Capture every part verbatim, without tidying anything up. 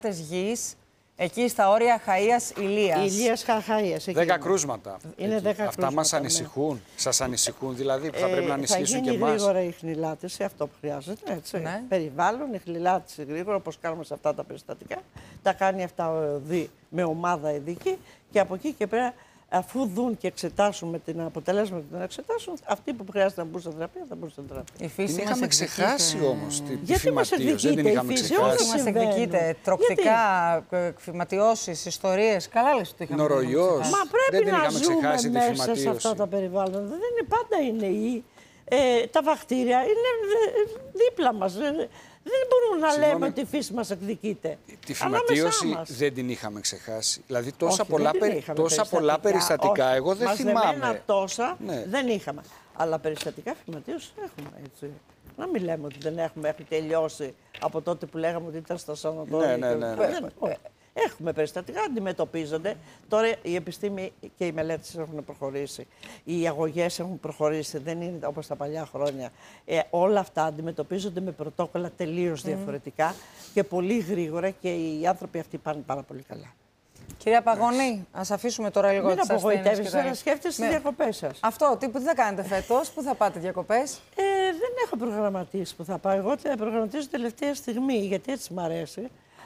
γης, εκεί στα όρια Χαΐας Ηλίας. Ηλίας Χαΐας. Δέκα κρούσματα. Είναι δέκα Αυτά κρούσματα, μας ναι. ανησυχούν. Σας ανησυχούν δηλαδή, που θα Ε, πρέπει να ανησυχήσουν και εμάς. Θα γίνει γρήγορα η χνηλάτιση, αυτό που χρειάζεται. Έτσι. Ναι. Περιβάλλον, η χνηλάτιση γρήγορα, όπως κάνουμε σε αυτά τα περιστατικά. Τα κάνει αυτά ο ΔΗ με ομάδα ειδική και από εκεί και πέρα, αφού δουν και εξετάσουν με την αποτελέσματα να εξετάσουν, αυτοί που χρειάζεται να μπουν στην θεραπεία θα μπουν στην θεραπεία. Η φύση Την μας είχαμε εκδικείται. ξεχάσει όμως τη, τη Γιατί μας φυματίωση. Δεν την εκδικείται είχαμε η φύση, ξεχάσει. όλα Μας συμβαίνουν. εκδικείται. Τροκτικά, εκφυματιώσεις, ιστορίες. Καλά λες το είχαμε Νοροϊός. ξεχάσει. Μα Δεν πρέπει την να είχαμε ζούμε ξεχάσει τη μέσα σε φυματίωση. αυτά τα περιβάλλοντα. Δεν είναι πάντα είναι οι, ε, τα βακτήρια, είναι ε, δίπλα μας. Ε, δεν μπορούμε να Συγγνώμη. λέμε ότι η φύση μας εκδικείται. Τη Ανάμεσά φυματίωση μας. δεν την είχαμε ξεχάσει. Δηλαδή τόσα, Όχι, πολλά, δεν την περι- είχαμε τόσα πολλά περιστατικά, Όχι, εγώ δεν μαζεμένα θυμάμαι. τόσα Ναι. δεν είχαμε. Αλλά περιστατικά φυματίωση έχουμε, έτσι. Να μην λέμε ότι δεν έχουμε, έχει τελειώσει από τότε που λέγαμε ότι ήταν στα σανατόρια. Ναι, ναι, και- ναι, ναι. Δεν- όχι. Έχουμε περιστατικά, αντιμετωπίζονται. Τώρα η επιστήμη και οι μελέτες έχουν προχωρήσει. Οι αγωγές έχουν προχωρήσει, δεν είναι όπως τα παλιά χρόνια. Ε, όλα αυτά αντιμετωπίζονται με πρωτόκολλα τελείως διαφορετικά και πολύ γρήγορα και οι άνθρωποι αυτοί πάνε πάρα πολύ καλά. Κυρία Παγώνη, ας αφήσουμε τώρα λίγο Μην τις ασθένειες απογοητεύεσαι, και τα- να σκέφτεσαι τις Ναι. διακοπές σας. Αυτό, τι, τι θα κάνετε φέτος, πού θα πάτε διακοπές? Ε, δεν έχω προγραμματίσει που θα πάω. Εγώ τα προγραμματίζω τελευταία στιγμή, γιατί έτσι μ' αρέσει.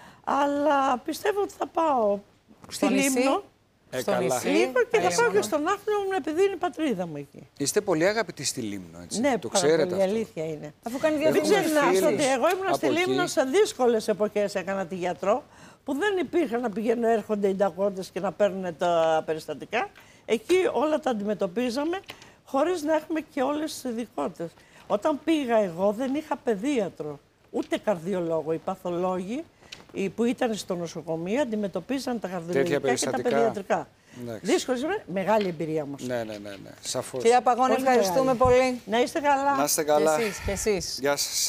Αλλά πιστεύω ότι θα πάω στη Στο νησί? Λίμνο. Ε, Στο καλά. νησί. Λίγο και θα Καλή πάω μόνο. και στον Άφνο μου, επειδή είναι η πατρίδα μου εκεί. Είστε πολύ αγαπητοί στη Λίμνο, έτσι. Ναι, το πάρα ξέρετε πολύ, αυτό. αλήθεια είναι. Αφού κάνει Μην Έχουμε διαφήμιση. ξεχνάς φίλους ότι εγώ ήμουν από στη Λίμνο εκεί. σε δύσκολες εποχές. Έκανα τη γιατρό, που δεν υπήρχαν να πηγαίνουν, έρχονται οι ταγόντες και να παίρνουν τα περιστατικά. Εκεί όλα τα αντιμετωπίζαμε χωρίς να έχουμε και όλες τις ειδικότητες. Όταν πήγα εγώ δεν είχα παιδίατρο, ούτε καρδιολόγο. Οι παθολόγοι οι που ήταν στο νοσοκομείο αντιμετωπίζαν τα καρδιολογικά και τα περιστατικά. παιδιατρικά. Εντάξει. Δύσκολες, μεγάλη εμπειρία όμως. Ναι, ναι, ναι, ναι. Σαφώς. Κυρία Παγώνη, Πολύ ευχαριστούμε μεγάλη. πολύ. Να είστε καλά. Να είστε καλά. Και εσείς, και εσείς. Γεια σας.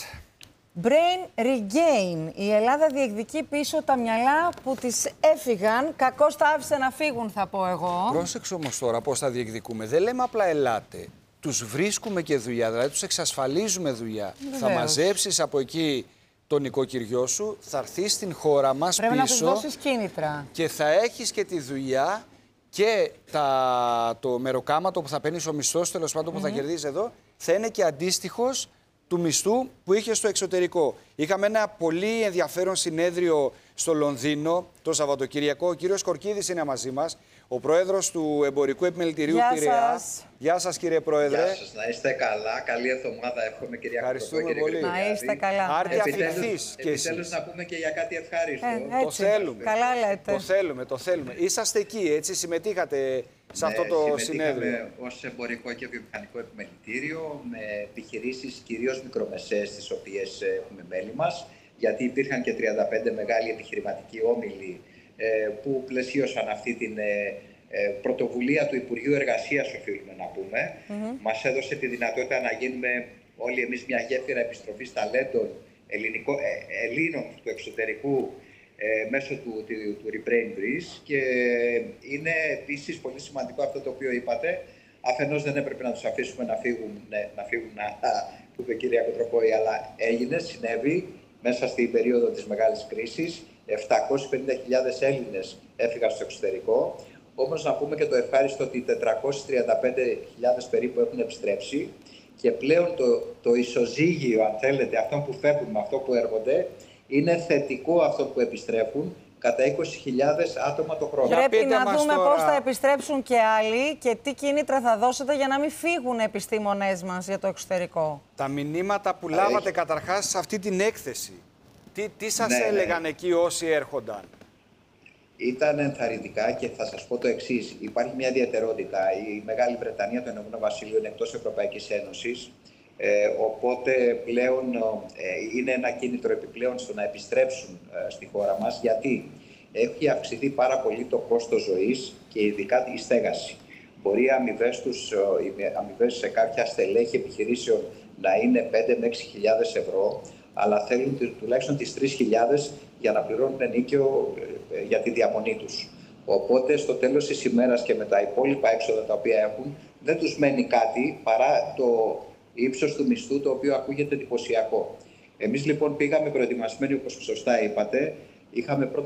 Brain Regain. Η Ελλάδα διεκδικεί πίσω τα μυαλά που της έφυγαν. Κακώς τα άφησε να φύγουν, θα πω εγώ. Πρόσεξε όμως τώρα πώς θα διεκδικούμε. Δεν λέμε απλά ελάτε. Τους βρίσκουμε και δουλειά, δηλαδή τους εξασφαλίζουμε δουλειά. Βεβαίως. Θα μαζέψεις από εκεί τον νοικοκυριό σου, θα έρθεις στην χώρα μας Πρέπει να τους πίσω δώσεις κίνητρα. και θα έχεις και τη δουλειά και τα, το μεροκάματο που θα παίρνεις ο μισθός, τέλος πάντων που θα κερδίζεις εδώ, θα είναι και αντίστοιχος του μισθού που είχε στο εξωτερικό. Είχαμε ένα πολύ ενδιαφέρον συνέδριο στο Λονδίνο το Σαββατοκυριακό. Ο κύριος Κορκίδης είναι μαζί μας, ο πρόεδρος του Εμπορικού Επιμελητηρίου Γεια Πειραιά. σας. Γεια σας κύριε Πρόεδρε. Γεια σας, να είστε καλά. Καλή εβδομάδα εύχομαι, κυρία Ευχαριστούμε Κοτροπό, πολύ. κύριε Να Γρηγοριάδη. είστε καλά. Άρτια Έτσι. αφιχθείς κι Επιτέλους εσείς. να πούμε και για κάτι ευχάριστο. Ε, Το έτσι. θέλουμε. Καλά λέτε. Το θέλουμε, το θέλουμε. Είσαστε εκεί, έτσι, συμμετείχατε σε αυτό το συνέδριο. Συμμετείχαμε ως εμπορικό και βιομηχανικό επιμελητήριο με επιχειρήσεις κυρίως μικρομεσαίες τις οποίες έχουμε μέλη μας, γιατί υπήρχαν και τριάντα πέντε μεγάλοι επιχειρηματικοί όμιλοι ε, που πλαισίωσαν αυτή την ε, ε, πρωτοβουλία του Υπουργείου Εργασίας, οφείλουμε να πούμε. Mm-hmm. Μας έδωσε τη δυνατότητα να γίνουμε όλοι εμείς μια γέφυρα επιστροφής ταλέντων ελληνικό, ε, Ελλήνων του εξωτερικού ε, μέσω του, του, του Rebrain Greece, και είναι επίσης πολύ σημαντικό αυτό το οποίο είπατε. Αφενός δεν έπρεπε να τους αφήσουμε να φύγουν, ναι, να φύγουν να, που είπε η κυρία Κοτροπόη, αλλά έγινε, συνέβη μέσα στην περίοδο της μεγάλης κρίσης. επτακόσιες πενήντα χιλιάδες Έλληνες έφυγαν στο εξωτερικό. Όμως να πούμε και το ευχάριστο ότι τετρακόσιες τριάντα πέντε χιλιάδες περίπου έχουν επιστρέψει και πλέον το, το ισοζύγιο, αν θέλετε, αυτών που φεύγουν με αυτό που έρχονται, είναι θετικό αυτό που επιστρέφουν, κατά είκοσι χιλιάδες άτομα το χρόνο. Πρέπει πείτε να μας δούμε τώρα. πώς θα επιστρέψουν και άλλοι και τι κίνητρα θα δώσετε για να μην φύγουν επιστήμονές μας για το εξωτερικό. Τα μηνύματα που λάβατε καταρχάς σε αυτή την έκθεση. Τι, τι σας Ναι, ναι. έλεγαν εκεί όσοι έρχονταν? Ήταν ενθαρρυντικά και θα σας πω το εξής. Υπάρχει μια ιδιαιτερότητα. Η Μεγάλη Βρετανία, το Ηνωμένο Βασίλειο, είναι εκτός Ευρωπαϊκής Ένωσης. Ε, οπότε πλέον ε, είναι ένα κίνητρο επιπλέον στο να επιστρέψουν ε, στη χώρα μας. Γιατί έχει αυξηθεί πάρα πολύ το κόστος ζωής και ειδικά η στέγαση. Μπορεί οι αμοιβές τους, οι αμοιβές σε κάποια στελέχη επιχειρήσεων να είναι πέντε με έξι χιλιάδες ευρώ, αλλά θέλουν τουλάχιστον τις τρεις χιλιάδες για να πληρώνουν ενίκιο για τη διαμονή τους. Οπότε στο τέλος της ημέρας και με τα υπόλοιπα έξοδα τα οποία έχουν, δεν τους μένει κάτι παρά το ύψος του μισθού, το οποίο ακούγεται εντυπωσιακό. Εμείς λοιπόν πήγαμε προετοιμασμένοι, όπως σωστά είπατε, είχαμε πρώτα